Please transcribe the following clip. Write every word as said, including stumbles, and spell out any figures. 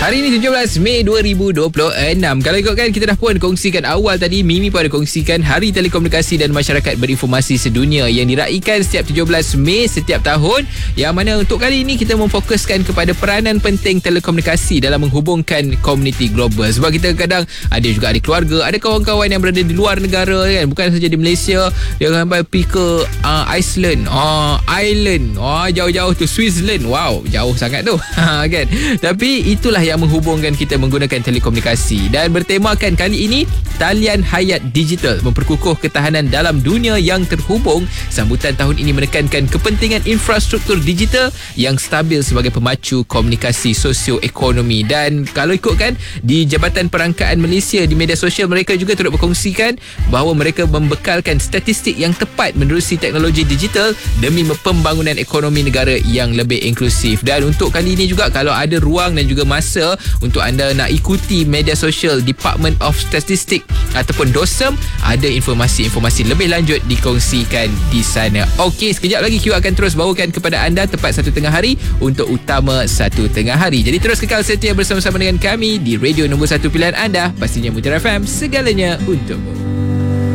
Hari ini tujuh belas Mei dua ribu dua puluh enam. Kalau ikutkan, kita dah pun kongsikan awal tadi. Mimi pun ada kongsikan Hari Telekomunikasi dan Masyarakat Berinformasi Sedunia yang diraikan setiap tujuh belas Mei setiap tahun. Yang mana untuk kali ini kita memfokuskan kepada peranan penting telekomunikasi dalam menghubungkan komuniti global. Sebab kita kadang ada juga ada keluarga, ada kawan-kawan yang berada di luar negara kan, bukan saja di Malaysia, dia sampai pergi ke uh, Iceland, uh, Ireland, oh, jauh-jauh tu Switzerland. Wow, jauh sangat tu kan. Tapi itulah yang menghubungkan kita menggunakan telekomunikasi. Dan bertemakan kali ini talian hayat digital, memperkukuh ketahanan dalam dunia yang terhubung. Sambutan tahun ini menekankan kepentingan infrastruktur digital yang stabil sebagai pemacu komunikasi sosioekonomi. Dan kalau ikutkan di Jabatan Perangkaan Malaysia, di media sosial mereka juga turut berkongsikan bahawa mereka membekalkan statistik yang tepat menerusi teknologi digital demi pembangunan ekonomi negara yang lebih inklusif. Dan untuk kali ini juga, kalau ada ruang dan juga masa untuk anda nak ikuti media sosial Department of Statistics ataupun DOSEM, ada informasi-informasi lebih lanjut dikongsikan di sana. Okey, sekejap lagi Q akan terus bawakan kepada anda tepat satu tengah hari untuk Utama Satu Tengah Hari. Jadi terus kekal setia bersama-sama dengan kami di radio nombor satu pilihan anda, pastinya Mutiara F M, segalanya untukmu.